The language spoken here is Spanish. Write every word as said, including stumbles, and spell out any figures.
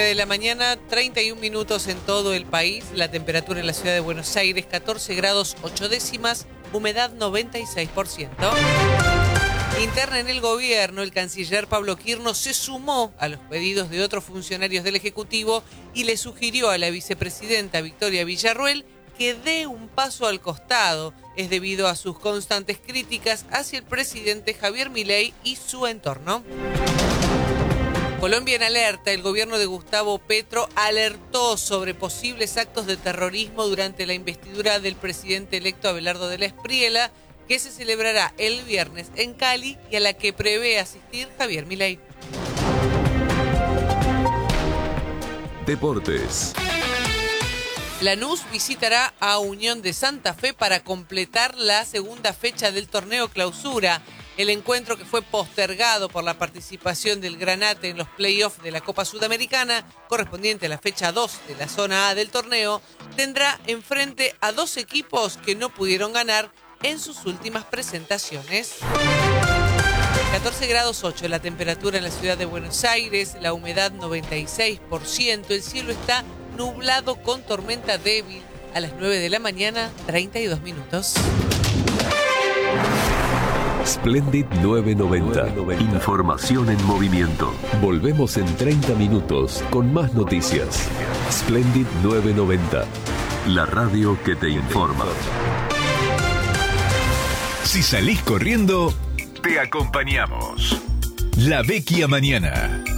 De la mañana, treinta y un minutos en todo el país. La temperatura en la ciudad de Buenos Aires, catorce grados ocho décimas, humedad noventa y seis por ciento. Interna en el gobierno, el canciller Pablo Quirno se sumó a los pedidos de otros funcionarios del Ejecutivo y le sugirió a la vicepresidenta Victoria Villarruel que dé un paso al costado. Es debido a sus constantes críticas hacia el presidente Javier Milei y su entorno. Colombia en alerta. El gobierno de Gustavo Petro alertó sobre posibles actos de terrorismo durante la investidura del presidente electo Abelardo de la Espriella, que se celebrará el viernes en Cali y a la que prevé asistir Javier Milei. Deportes. Lanús visitará a Unión de Santa Fe para completar la segunda fecha del torneo Clausura. El encuentro, que fue postergado por la participación del Granate en los playoffs de la Copa Sudamericana, correspondiente a la fecha dos de la zona A del torneo, tendrá enfrente a dos equipos que no pudieron ganar en sus últimas presentaciones. catorce grados ocho la temperatura en la ciudad de Buenos Aires, la humedad noventa y seis por ciento, el cielo está nublado con tormenta débil. A las nueve de la mañana, treinta y dos minutos. Splendid nueve noventa. Información en movimiento. Volvemos en treinta minutos con más noticias. Splendid nueve noventa. La radio que te informa. Si salís corriendo, te acompañamos. La Vecchia Mañana.